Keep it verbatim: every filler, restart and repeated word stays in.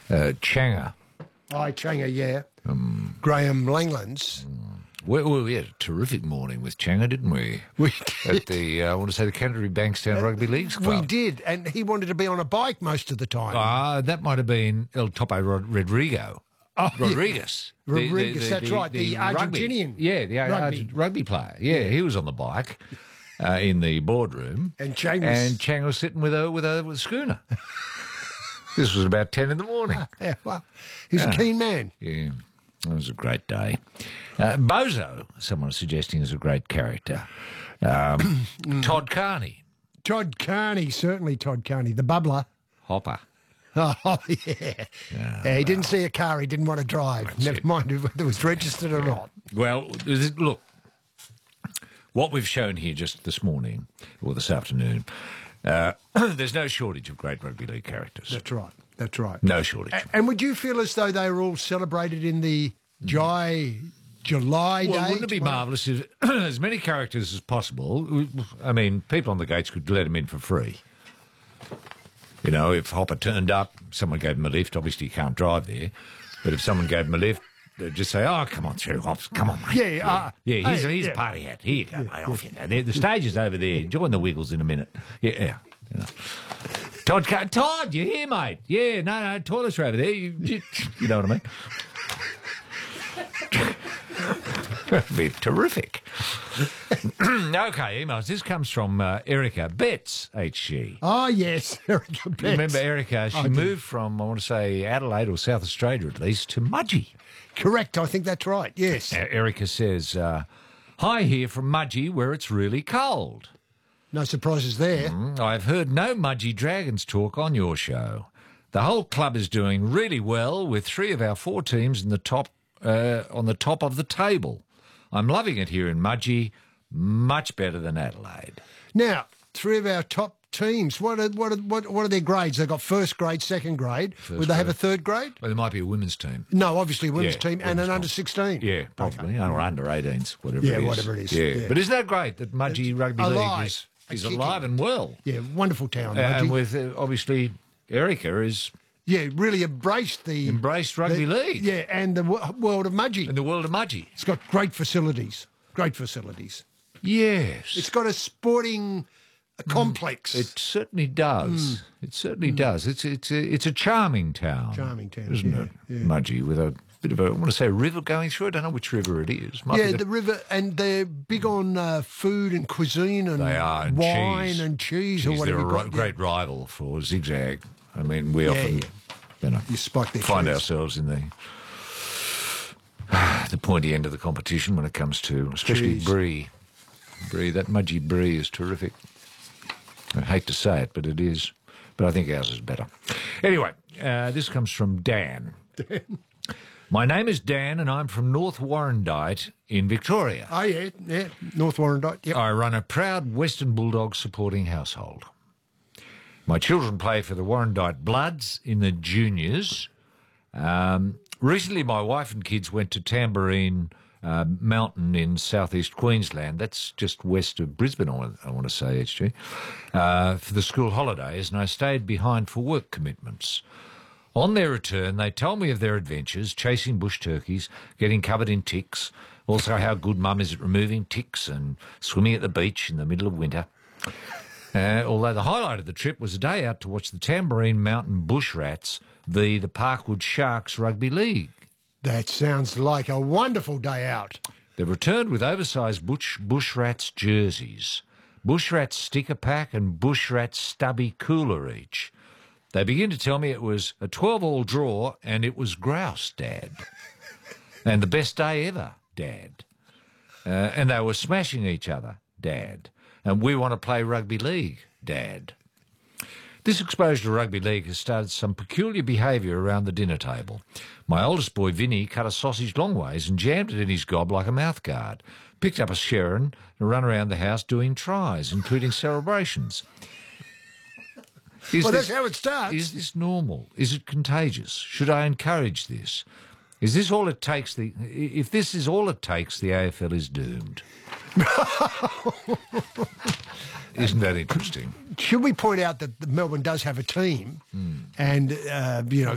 Uh, Changa. Aye, Changa, yeah. Um, Graham Langlands. We, we had a terrific morning with Changa, didn't we? We did. At the, uh, I want to say, the Canterbury Bankstown Rugby Leagues Club. We did, and he wanted to be on a bike most of the time. Ah, that might have been El Topo Rod- Rodrigo. Oh, Rodriguez. yeah. Rodriguez, that's right, the rugby- Argentinian Yeah, the Ar- rugby. Argent- rugby player. Yeah, he was on the bike uh, in the boardroom. And Chang was... And Chang was sitting with a, with a, with a schooner. This was about ten in the morning. Yeah, well, he's a keen man. Yeah, it was a great day. Uh, Bozo, someone was suggesting, is a great character. Um, Todd Carney. Todd Carney, certainly Todd Carney, the bubbler. Hopper. Oh, yeah. yeah he didn't see a car he didn't want to drive. Never it. mind whether it was registered or not. Well, is it- look, what we've shown here just this morning, or this afternoon, uh, there's no shortage of great rugby league characters. That's right. That's right. No shortage. A- and would you feel as though they were all celebrated in the July, July Well, day? wouldn't it be tomorrow? marvellous if as many characters as possible? I mean, people on the gates could let them in for free. You know, if Hopper turned up, someone gave him a lift. Obviously, he can't drive there. But if someone gave him a lift, they'd just say, oh, come on through, Hops. Come on, mate. Yeah, yeah. Uh, Yeah, here's, hey, a, here's yeah. a party hat. Here you go, mate. Off you go. The, the stage is over there. Join the Wiggles in a minute. Yeah, yeah. You know. Todd, Car- Todd, you here, mate? Yeah, no, no, toilets are over there. You, you, you know what I mean? That'd be terrific. Okay, emails. This comes from uh, Erica Betts, H G. Oh, yes, Erica Betts. You remember Erica? She I do. moved from, I want to say, Adelaide or South Australia at least, to Mudgee. Correct, I think that's right, yes. Uh, Erica says, uh, hi here from Mudgee where it's really cold. No surprises there. Mm, I've heard no Mudgee Dragons talk on your show. The whole club is doing really well with three of our four teams in the top uh, on the top of the table. I'm loving it here in Mudgee, much better than Adelaide. Now, three of our top teams, what are, what are, what, what are their grades? They've got first grade, second grade. First Would they have a grade. third grade? Well, there might be a women's team. No, obviously a women's Yeah, team and women's an under team. sixteen. Yeah, probably, or under eighteens, whatever Yeah, it is. whatever it is, Yeah. yeah. But isn't that great that Mudgee Rugby alive. League is, is Kicking. alive and well? Yeah, wonderful town. Uh, and Mudgee. with, uh, obviously, Erica is Yeah, really embraced the... embraced rugby the- league Yeah, and the w- world of Mudgee. in the world of Mudgee. It's got great facilities. Great facilities. Yes. It's got a sporting a complex. It certainly does. It certainly does. It's it's a, it's a charming town. Charming town, isn't yeah, it? yeah. Mudgee with a bit of a I want to say a river going through. I don't know which river it is. Might yeah, be the, the, river, and they're big on uh, food and cuisine and they are and wine cheese. and cheese or Geez, whatever. they're a you've ri- got. great rival for Zigzag. I mean, we Yeah, often yeah. you know You spike their find cheese. ourselves in the the pointy end of the competition when it comes to especially Cheese. brie. Brie, that Mudgee brie is terrific. I hate to say it, but it is. But I think ours is better. Anyway, uh, this comes from Dan. My name is Dan, and I'm from North Warrandyte in Victoria. Oh, yeah, yeah. North Warrandyte, yep. I run a proud Western Bulldogs supporting household. My children play for the Warrandyte Bloods in the juniors. Um, recently, my wife and kids went to Tambourine uh, Mountain in southeast Queensland. That's just west of Brisbane, I want, I want to say, H G, uh, for the school holidays, and I stayed behind for work commitments. On their return, they told me of their adventures, chasing bush turkeys, getting covered in ticks, also how good mum is at removing ticks and swimming at the beach in the middle of winter. Uh, although the highlight of the trip was a day out to watch the Tambourine Mountain Bush Rats v the Parkwood Sharks Rugby League. That sounds like a wonderful day out. They returned with oversized bush, bush Rats jerseys, Bush Rats sticker pack and Bush Rats stubby cooler each. They begin to tell me it was a twelve-all draw and it was grouse, Dad. And the best day ever, Dad. Uh, and they were smashing each other, Dad. And we want to play rugby league, Dad. This exposure to rugby league has started some peculiar behaviour around the dinner table. My oldest boy, Vinny, cut a sausage long ways and jammed it in his gob like a mouthguard, picked up a Sharon and ran around the house doing tries, including celebrations. Is Well, this- that's how it starts. Is this normal? Is it contagious? Should I encourage this? Is this all it takes? The If this is all it takes, the A F L is doomed. Isn't that interesting? Should we point out that the Melbourne does have a team, Hmm. and uh, you know